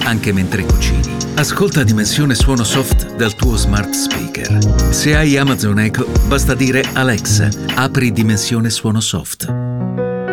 anche mentre cucini. Ascolta Dimensione Suono Soft dal tuo smart speaker. Se hai Amazon Echo, basta dire Alexa, apri Dimensione Suono Soft.